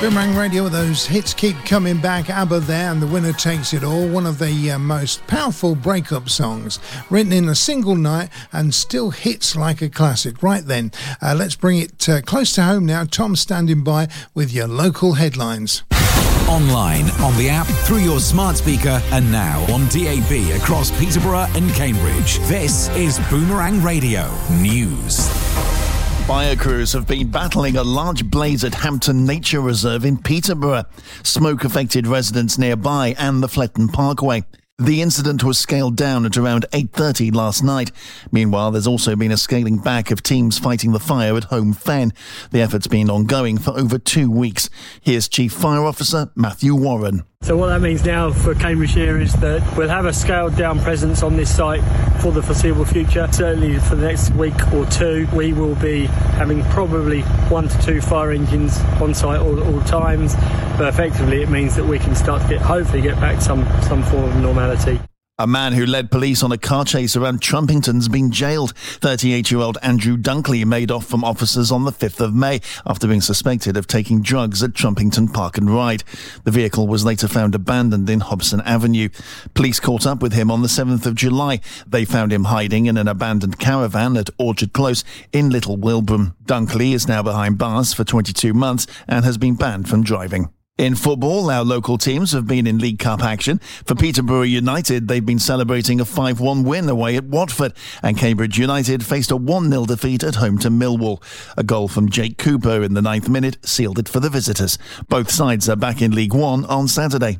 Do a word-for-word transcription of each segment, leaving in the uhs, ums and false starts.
Boomerang Radio, those hits keep coming back. ABBA there, and The Winner Takes It All, one of the uh, most powerful breakup songs, written in a single night and still hits like a classic. Right then, uh, let's bring it uh, close to home now. Tom standing by with your local headlines. Online, on the app, through your smart speaker, and now on D A B across Peterborough and Cambridge. This is Boomerang Radio News. Fire crews have been battling a large blaze at Hampton Nature Reserve in Peterborough. Smoke affected residents nearby and the Fletton Parkway. The incident was scaled down at around eight thirty last night. Meanwhile, there's also been a scaling back of teams fighting the fire at Home Fen. The effort's been ongoing for over two weeks. Here's Chief Fire Officer Matthew Warren. So what that means now for Cambridgeshire is that we'll have a scaled down presence on this site for the foreseeable future. Certainly for the next week or two, we will be having probably one to two fire engines on site all, all times. But effectively it means that we can start to get, hopefully get back some, some form of normality. A man who led police on a car chase around Trumpington's been jailed. thirty-eight-year-old Andrew Dunkley made off from officers on the fifth of May after being suspected of taking drugs at Trumpington Park and Ride. The vehicle was later found abandoned in Hobson Avenue. Police caught up with him on the seventh of July. They found him hiding in an abandoned caravan at Orchard Close in Little Wilbraham. Dunkley is now behind bars for twenty-two months and has been banned from driving. In football, our local teams have been in League Cup action. For Peterborough United, they've been celebrating a five one win away at Watford, and Cambridge United faced a one nil defeat at home to Millwall. A goal from Jake Cooper in the ninth minute sealed it for the visitors. Both sides are back in League One on Saturday.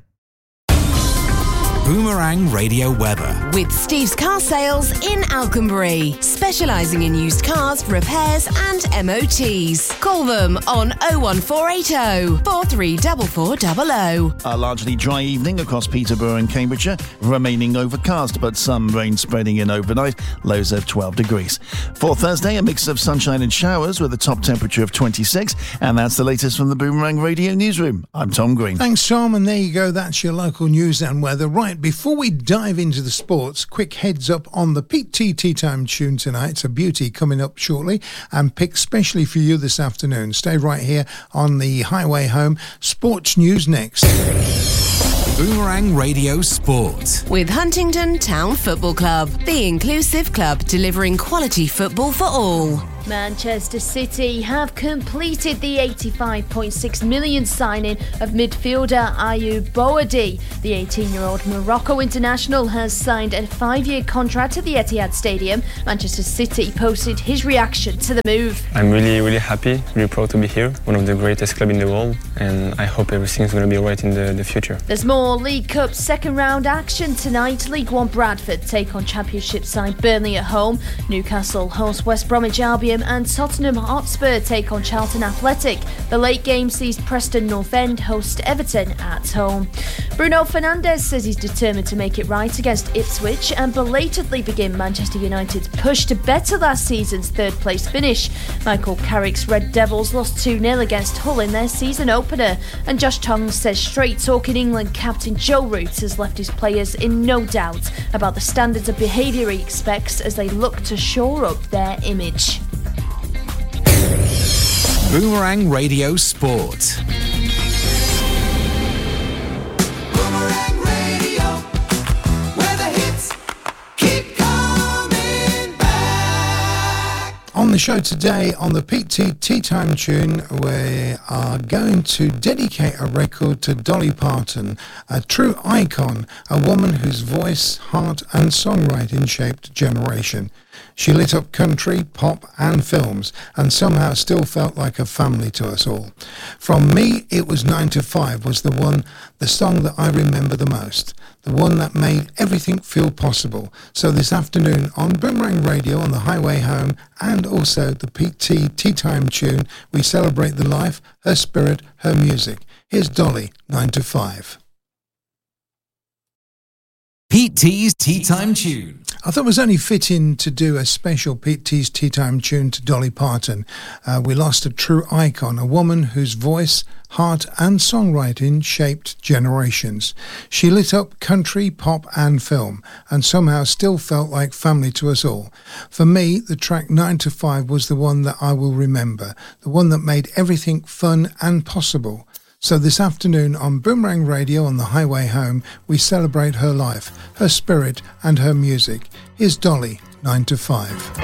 Boomerang Radio weather. With Steve's Car Sales in Alconbury, specialising in used cars, repairs and M O Ts. Call them on oh one four eight oh, four three four four double oh. A largely dry evening across Peterborough and Cambridgeshire, remaining overcast but some rain spreading in overnight, lows of twelve degrees. For Thursday, a mix of sunshine and showers with a top temperature of twenty-six, and that's the latest from the Boomerang Radio Newsroom. I'm Tom Green. Thanks, Tom, and there you go, that's your local news and weather. Right, before we dive into the sports, quick heads up on the Pete T Tea Time tune tonight. It's a beauty coming up shortly and picked specially for you this afternoon. Stay right here on the highway home. Sports news next. Boomerang Radio Sport. With Huntingdon Town Football Club, the inclusive club delivering quality football for all. Manchester City have completed the eighty-five point six million signing of midfielder Ayoub Boadi. The eighteen-year-old Morocco international has signed a five-year contract at the Etihad Stadium. Manchester City posted his reaction to the move. I'm really, really happy, really proud to be here, one of the greatest clubs in the world, and I hope everything's going to be right in the, the future. There's more League Cup second round action tonight. League One Bradford take on Championship side Burnley at home. Newcastle host West Bromwich Albion, and Tottenham Hotspur take on Charlton Athletic. The late game sees Preston North End host Everton at home. Bruno Fernandes says he's determined to make it right against Ipswich and belatedly begin Manchester United's push to better last season's third place finish. Michael Carrick's Red Devils lost two nil against Hull in their season opener, and Josh Tongs says straight talking England captain Joe Root has left his players in no doubt about the standards of behaviour he expects as they look to shore up their image. Boomerang Radio Sport. Boomerang Radio, where the hits keep coming back. On the show today, on the Pete T Tea Time tune, we are going to dedicate a record to Dolly Parton, a true icon, a woman whose voice, heart and songwriting shaped a generation. She lit up country, pop and films and somehow still felt like a family to us all. From me, It Was nine to five was the one, the song that I remember the most, the one that made everything feel possible. So this afternoon on Boomerang Radio on the highway home and also the Pete T Tea Time tune, we celebrate the life, her spirit, her music. Here's Dolly, nine to five. Pete T's Tea Time tune. I thought it was only fitting to do a special Pete T's Tea Time tune to Dolly Parton. Uh, we lost a true icon, a woman whose voice, heart and songwriting shaped generations. She lit up country, pop and film and somehow still felt like family to us all. For me, the track nine to five was the one that I will remember, the one that made everything fun and possible. So this afternoon on Boomerang Radio on the highway home, we celebrate her life, her spirit and her music. Here's Dolly, nine to five.